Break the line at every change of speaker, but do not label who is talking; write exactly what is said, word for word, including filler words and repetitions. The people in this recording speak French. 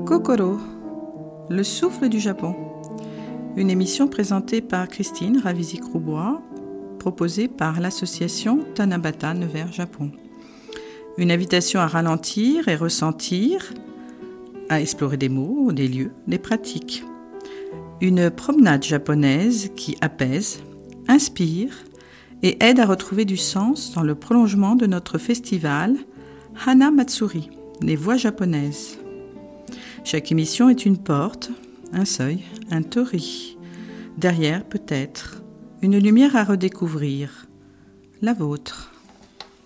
Kokoro, le souffle du Japon. Une émission présentée par Christine Ravisic-Roubois, proposée par l'association Tanabata Nevers Japon. Une invitation à ralentir et ressentir, à explorer des mots, des lieux, des pratiques. Une promenade japonaise qui apaise, inspire et aide à retrouver du sens dans le prolongement de notre festival Hana Matsuri, les voies japonaises. Chaque émission est une porte, un seuil, un tori. Derrière, peut-être, une lumière à redécouvrir, la vôtre.